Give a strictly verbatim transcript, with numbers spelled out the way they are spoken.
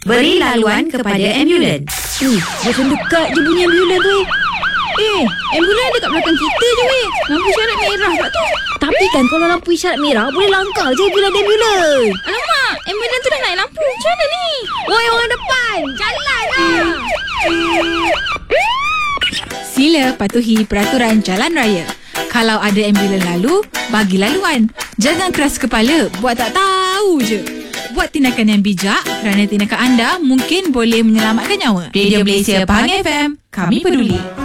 beri laluan kepada ambulans. Eh, macam dekat je bunyi ambulans tu. Eh, ambulans dekat belakang kita je weh. Lampu isyarat merah tak tu. Tapi kan kalau lampu isyarat merah, boleh langkah je bila ada ambulans. Alamak, ambulans tu dah naik lampu. Macam mana ni? Oi, orang depan, jalan lah. Sila patuhi peraturan jalan raya. Kalau ada ambulans lalu, bagi laluan. Jangan keras kepala, buat tak tahu je. Buat tindakan yang bijak kerana tindakan anda mungkin boleh menyelamatkan nyawa. Radio Malaysia Pahang F M, kami peduli.